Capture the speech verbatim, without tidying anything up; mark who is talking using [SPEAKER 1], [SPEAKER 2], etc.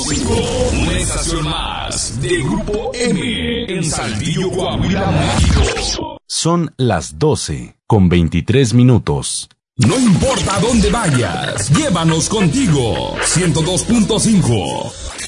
[SPEAKER 1] cinco, una estación más de Grupo M en Saltillo, Coahuila, México.
[SPEAKER 2] Son las doce con veintitrés minutos.
[SPEAKER 1] No importa dónde vayas, llévanos contigo. ciento dos punto cinco.